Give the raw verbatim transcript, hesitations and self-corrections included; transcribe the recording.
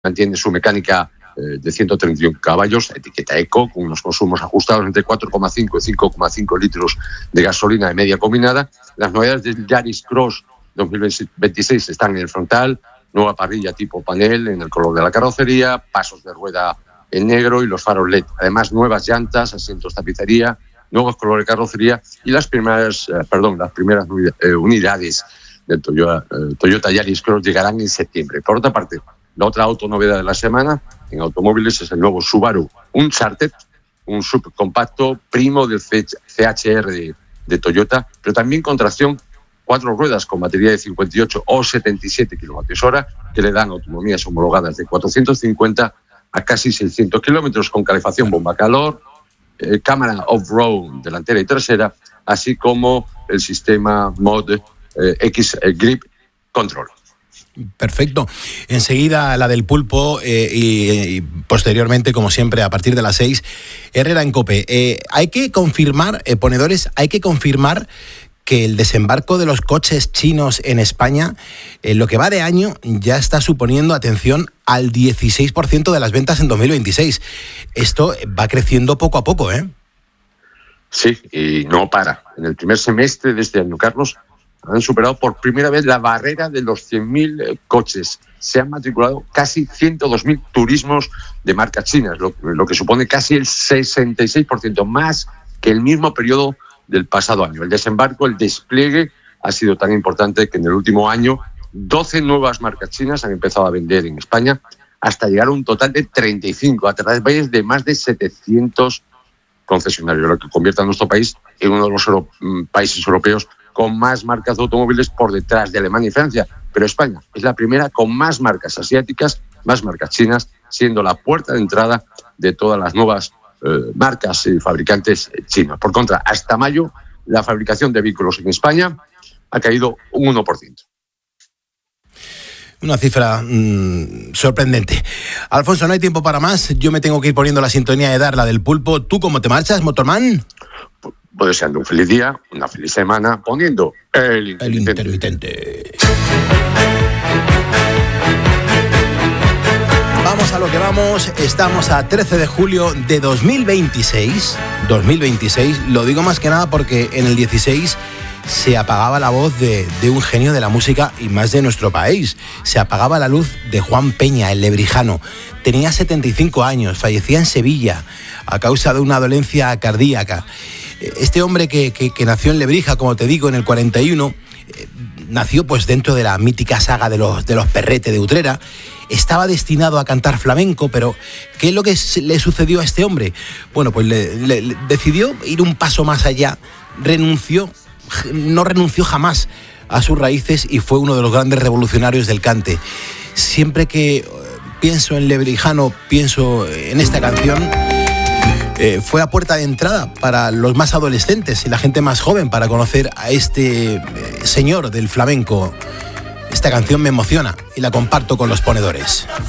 mantiene su mecánica eh, de ciento treinta y uno caballos, etiqueta eco, con unos consumos ajustados entre cuatro coma cinco y cinco coma cinco litros de gasolina de media combinada. Las novedades del Yaris Cross dos mil veintiséis están en el frontal, nueva parrilla tipo panel en el color de la carrocería, pasos de rueda en negro y los faros L E D. Además, nuevas llantas, asientos tapicería, nuevos colores de carrocería y las primeras, eh, perdón, las primeras eh, unidades del Toyota, eh, Toyota Yaris Cross llegarán en septiembre. Por otra parte, la otra autonovedad de la semana en automóviles es el nuevo Subaru Uncharted, un subcompacto primo del C H R de, de Toyota, pero también con tracción cuatro ruedas con batería de cincuenta y ocho o setenta y siete kilovatios hora, que le dan autonomías homologadas de cuatrocientos cincuenta a casi seiscientos kilómetros, con calefacción bomba calor, eh, cámara off-road delantera y trasera, así como el sistema Mod eh, X eh, Grip Control. Perfecto. Enseguida la del pulpo eh, y, y posteriormente, como siempre, a partir de las seis, Herrera en COPE. Eh, hay que confirmar, eh, ponedores, hay que confirmar que el desembarco de los coches chinos en España, en lo que va de año, ya está suponiendo, atención, al dieciséis por ciento de las ventas en dos mil veintiséis. Esto va creciendo poco a poco, ¿eh? Sí, y no para. En el primer semestre de este año, Carlos, han superado por primera vez la barrera de los cien mil coches. Se han matriculado casi ciento dos mil turismos de marcas chinas, lo, lo que supone casi el sesenta y seis por ciento más que el mismo periodo del pasado año. El desembarco, el despliegue ha sido tan importante que en el último año doce nuevas marcas chinas han empezado a vender en España, hasta llegar a un total de treinta y cinco a través de más de setecientos concesionarios, lo que convierte a nuestro país en uno de los euro, países europeos con más marcas de automóviles por detrás de Alemania y Francia. Pero España es la primera con más marcas asiáticas, más marcas chinas, siendo la puerta de entrada de todas las nuevas eh, marcas y fabricantes chinos. Por contra, hasta mayo, la fabricación de vehículos en España ha caído un uno por ciento. Una cifra mmm, sorprendente. Alfonso, no hay tiempo para más. Yo me tengo que ir poniendo la sintonía de Darla del pulpo. ¿Tú cómo te marchas, Motorman? Pues deseando un feliz día, una feliz semana, poniendo el intermitente. El intermitente. Vamos a lo que vamos. Estamos a trece de julio de dos mil veintiséis. dos mil veintiséis. Lo digo más que nada porque en el dieciséis se apagaba la voz de, de un genio de la música y más de nuestro país. Se apagaba la luz de Juan Peña, el lebrijano. Tenía setenta y cinco años, fallecía en Sevilla a causa de una dolencia cardíaca. Este hombre que, que, que nació en Lebrija, como te digo, en el cuarenta y uno, eh, nació pues dentro de la mítica saga de los, de los Perrete de Utrera. Estaba destinado a cantar flamenco, pero ¿qué es lo que le sucedió a este hombre? Bueno, pues le, le, le decidió ir un paso más allá, renunció, no renunció jamás a sus raíces y fue uno de los grandes revolucionarios del cante. Siempre que pienso en Lebrijano, pienso en esta canción. Eh, fue a puerta de entrada para los más adolescentes y la gente más joven para conocer a este eh, señor del flamenco. Esta canción me emociona y la comparto con los ponedores.